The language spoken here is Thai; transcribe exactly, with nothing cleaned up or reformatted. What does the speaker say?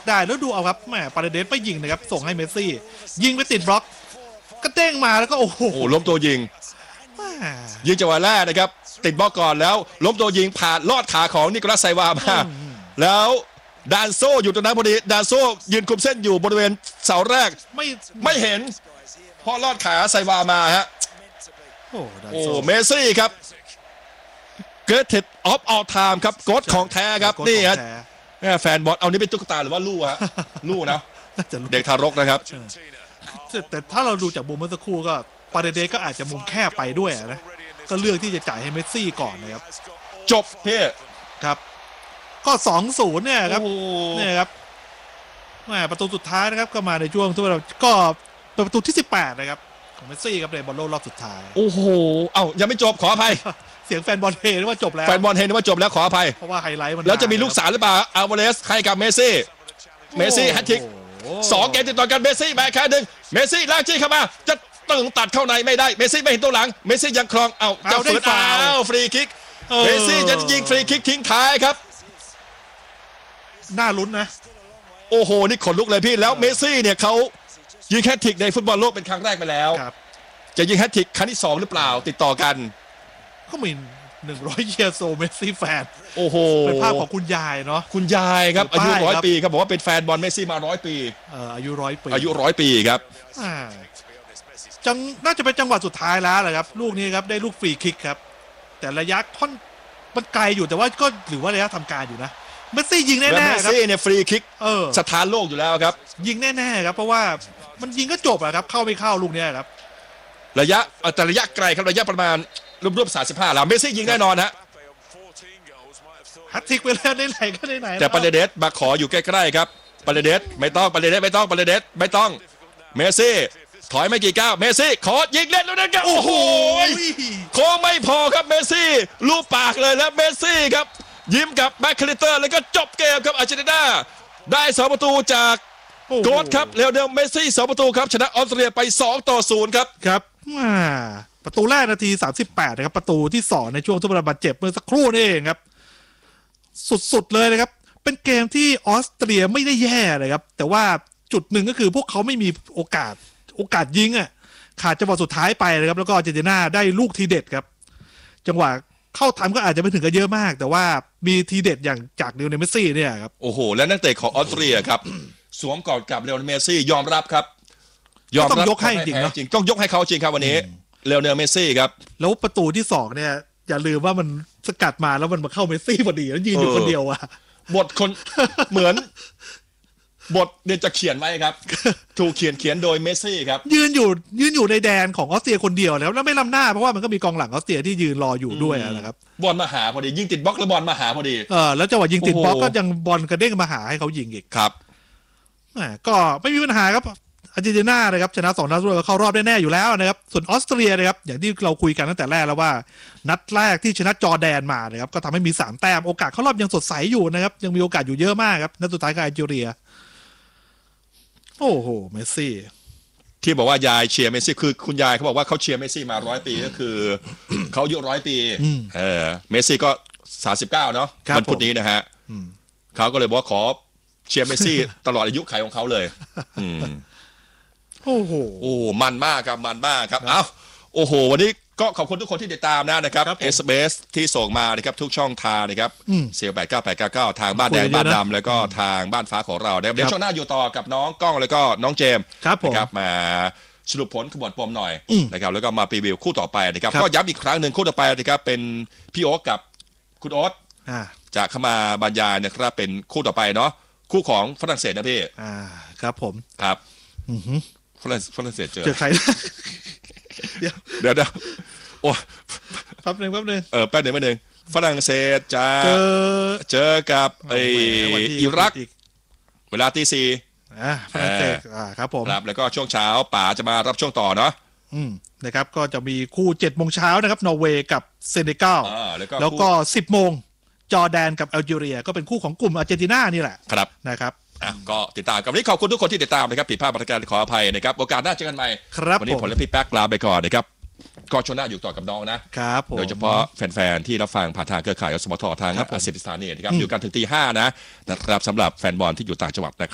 ได้แล้วดูเอาครับแหมปาเรเดสไม่ยิงนะครับส่งให้เมสซี่ยิงไปติดบล็อกก็เด้งมาแล้วก็โอ้โหล้มตัวยิงยิงจังหวะแรกนะครับติดบล็อกก่อนแล้วล้มตัวยิงผ่านลอดขาของนิโคลัสไซวามาแล้วดานโซอยู่ตรงนั้นพอดีดานโซยืนคุมเส้นอยู่บริเวณเสาแรกไม่ไม่เห็นเพราะลอดขาไซวามาฮะโอ้เมสซี่ครับเกิร์ตออฟออลไทม์ครับโกดของแท้ครับนี่ฮะแฟนบอลเอานี่เป็นตุ๊กตาหรือว่าลู่ฮะลู่นะเด็กทารกนะครับแต่ถ้าเราดูจากมุมเมื่อสักครู่ก็ปาเรเดสก็อาจจะมุมแคบไปด้วยนะก็เลือกที่จะจ่ายให้เมสซี่ก่อนนะครับจบเพ่ครับก็ สองศูนย์ เนี่ยครับเนี่ยครับแหมประตูสุดท้ายนะครับก็มาในช่วงที่เราก็เป็นประตูที่สิบแปดนะครับของเมสซี่ครับในบอลโลกรอบสุดท้ายโอ้โหเอ้ายังไม่จบขออภัยเสียงแฟนบอลเฮนึกว่าจบแล้วแฟนบอลเฮนึกว่าจบแล้วขออภัยเพราะว่าไฮไลท์มันแล้วจะมีลูกสาวหรือเปล่าอัลวาเรสให้กับเมสซี่เมสซี่แฮตทริกสองเกมติดต่อกันเมสซี่มาแค่หนึ่งเมสซี่ลากจี้เข้ามาจะตึงตัดเข้าในไม่ได้เมสซี่ไม่เห็นตัวหลังเมสซี่ยังคลองเอาจะฝืนเอาฟรีคิกเมสซี่จะยิงฟรีคิกทิ้งท้ายครับน่าลุ้นนะโอ้โหนี่ขนลุกเลยพี่แล้วเมสซี่เนี่ยเขายิงแฮตทริกในฟุตบอลโลกเป็นครั้งแรกไปแล้วจะยิงแฮตทริกครั้งที่สองหรือเปล่าติดต่อกันก็มีหนึ่งร้อยเยียร์โซเมสซี่แฟนโอ้โหเป็นภาพของคุณยายเนาะคุณยายครับอายุร้อยปีครับบอกว่าเป็นแฟนบอลเมสซี่มาร้อยปีเอ่ออายุร้อยปีอายุร้อยปีครับจังน่าจะเป็นจังหวะสุดท้ายแล้วแหละครับลูกนี้ครับได้ลูกฟรีคิกครับแต่ระยะค่อนมันไกลอยู่แต่ว่าก็หรือว่าระยะทำการอยู่นะเมสซี่ยิงแน่ๆครับเมสซี่เนี่ยฟรีคิกสถานโลกอยู่แล้วครับยิงแน่ๆครับเพราะว่ามันยิงก็จบอะครับเข้าไม่เข้าลูกนี้ครับระยะแต่ระยะไกลครับระยะประมาณรวมๆสามสิบห้าแล้วเมสซี่ยิงแน่นอนฮะแฮตทริกไปแล้วได้ไหนก็ได้ไหนแต่ปาเรเดสมาขออยู่ใกล้ๆครับปาเรเดสไม่ต้องปาเรเดสไม่ต้องปาเรเดสไม่ต้องเมสซี่ถอยไม่กี่ก้าวเมสซี่ขอยิงเล่นแล้วนะครับโอ้โหโค้งไม่พอครับเมสซี่ลูบปากเลยแล้วเมสซี่ครับยิ้มกับแบ็คคลิเตอร์แล้วก็จบเกมครับอาร์เจนตินาได้สองประตูจากโกดครับเลโอเนลเมสซี่สองประตูครับชนะออสเตรเลียไปสองต่อศูนย์ครับครับประตูแรกนาทีสามสิบแปดนะครับประตูที่สองในช่วงที่บาดเจ็บเมื่อสักครู่นี่เองครับสุดๆเลยนะครับเป็นเกมที่ออสเตรียไม่ได้แย่เลยครับแต่ว่าจุดหนึ่งก็คือพวกเขาไม่มีโอกาสโอกาสยิงอ่ะขาดจังหวะสุดท้ายไปนะครับแล้วก็อาร์เจนตินาได้ลูกทีเด็ดครับจังหวะเข้าทำก็อาจจะไม่ถึงกับเยอะมากแต่ว่ามีทีเด็ดอย่างจากเลโอเนลเมสซี่เนี่ยครับโอ้โหและนักเตะของออสเตรียครับสวมกอดกับเลโอเนลเมสซี่ยอมรับครับยอมรับต้องยกให้จริงเนาะต้องยกให้เขาจริงครับวันนี้เลโอเนลเมสซี่ครับแล้วประตูที่สองเนี่ยอย่าลืมว่ามันสกัดมาแล้วมันมาเข้าเมสซี่พอดีแล้วยืนอยู่คนเดียวอะบทคนเหมือนบทเนี่ยจะเขียนไว้ครับถูกเขียนเขียนโดยเมสซี่ครับยืนอยู่ยืนอยู่ในแดนของออสเตรียคนเดียวแล้วแล้วไม่ล้ำหน้าเพราะว่ามันก็มีกองหลังออสเตรียที่ยืนรออยู่ด้วยนะครับบอลมาหาพอดียิงติดบล็อกแล้วบอลมาหาพอดีเออแล้วจังหวะยิงติดบล็อกก็ยังบอลกระเด้งมาหาให้เขายิงอีกครับก็ไม่มีปัญหาครับอาร์เจนตินานะครับชนะสองนัดรวดก็เข้ารอบแน่ๆอยู่แล้วนะครับส่วนออสเตรียนะครับอย่างที่เราคุยกันตั้งแต่แรกแล้วว่านัดแรกที่ชนะจอร์แดนมานะครับก็ทำให้มีสามแต้มโอกาสเข้ารอบยังสดใสอยู่นะครับยังมีโอกาสอยู่เยอะมากครับนัดสุดท้ายกับแอลจีเรียโอ้โหเมสซี่ที่บอกว่ายายเชียร์เมสซี่คือคุณยายเขาบอกว่าเขาเชียร์เมสซี่มาร้อยปีก็คือเขาอายุร้อยปีเออเมสซี่ก็สามสิบเก้าเนาะวันพุธนี้นะฮะเขาก็เลยบอกว่าขอเชียร์เมสซี่ตลอดอายุขัยของเขาเลยโอ้โหโอ้มันมากครับมันมากครับเอ้าโอ้โหวันนี้ก็ขอบคุณทุกคนที่ติดตามนะนะครับ เอส เอ็ม เอส ที่ส่งมานะครับทุกช่องทางนะครับเซียวแปดเก้าแปดเก้าเก้าทางบ้านแดงบ้านดำแล้วก็ทางบ้านฟ้าของเราเดี๋ยวช่วงหน้าอยู่ต่อกับน้องก้องแล้วก็น้องเจมส์นะครับมาสรุปผลขบวนปมหน่อยนะครับแล้วก็มาพรีวิวคู่ต่อไปนะครับก็ย้ำอีกครั้งหนึ่งคู่ต่อไปนะครับเป็นพี่โอ๊คกับคุณโอ๊ตจะเข้ามาบรรยายนะครับเป็นคู่ต่อไปเนาะคู่ของฝรั่งเศสนะพี่อ่าครับผมครับฝรั่งฝรั่งเศสเจอเจอใครเดี๋ยวเดี๋ยวเดี๋ยวโอ้แป๊บนึงแป๊บนึงเออแป๊บนึงแป๊บนึงฝรั่งเศสจะเจอเจอกับไออิรักเวลาตีสี่อ่าฝรั่งเศสอ่าครับผมครับแล้วก็ช่วงเช้าป๋าจะมารับช่วงต่อเนาะอืมนะครับก็จะมีคู่เจ็ดโมงเช้านะครับนอร์เวย์กับเซเนกัลแล้วก็สิบโมงจอร์แดนกับแอลจีเรียก็เป็นคู่ของกลุ่มอาร์เจนตินานี่แหละครับนะครับอ่ะก็ติดตามกันวันนี้ขอบคุณทุกคนที่ติดตามนะครับผิดพลาดประการขออภัยนะครับโอกาสหน้าเจอกันใหม่วันนี้ผมและพี่แป๊กลาไปก่อนนะครับก็ช่วงหน้าอยู่ต่อกับน้องนะครับโดยเฉพาะแฟนๆที่รับฟังผ่านทางเครือข่ายอสมททางอาเซียนสถานีนะครับอยู่กันถึงตีห้านะนะครับสำหรับแฟนบอลที่อยู่ต่างจังหวัดนะครับ